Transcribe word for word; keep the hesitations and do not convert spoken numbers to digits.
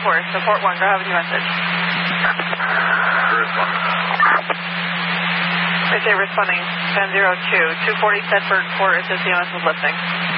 four, so Port one, go ahead with your message. Right there, responding ten zero two, two forty Tedford, Port, assist E M S with lifting.